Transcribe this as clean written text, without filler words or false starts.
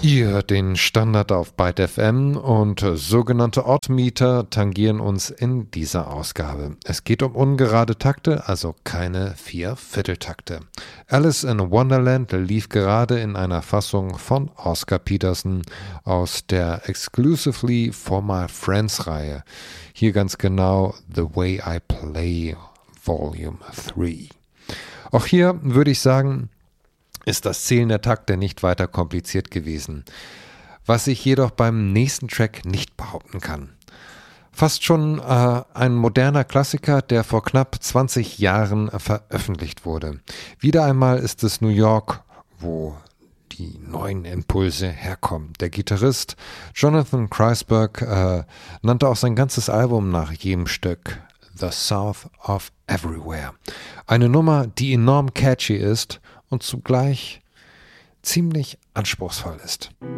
Ihr hört den Standard auf Byte FM und sogenannte Oddmeter tangieren uns in dieser Ausgabe. Es geht um ungerade Takte, also keine Viervierteltakte. Alice in Wonderland lief gerade in einer Fassung von Oscar Peterson aus der Exclusively for My Friends Reihe. Hier ganz genau The Way I Play Volume 3. Auch hier würde ich sagen, ist das Zählen der Takte nicht weiter kompliziert gewesen, was ich jedoch beim nächsten Track nicht behaupten kann. Fast schon ein moderner Klassiker, der vor knapp 20 Jahren veröffentlicht wurde. Wieder einmal ist es New York, wo die neuen Impulse herkommen. Der Gitarrist Jonathan Kreisberg nannte auch sein ganzes Album nach jedem Stück The South of Everywhere. Eine Nummer, die enorm catchy ist und zugleich ziemlich anspruchsvoll ist.